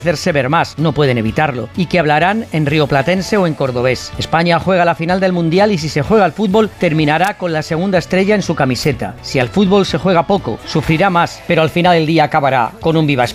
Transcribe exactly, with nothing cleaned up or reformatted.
hacerse ver más, no pueden evitarlo, y que hablarán en rioplatense o en cordobés. España juega la final del Mundial y si se juega al fútbol, terminará con la segunda estrella en su camiseta. Si al fútbol se juega poco, sufrirá más, pero al final del día acabará con un Viva España.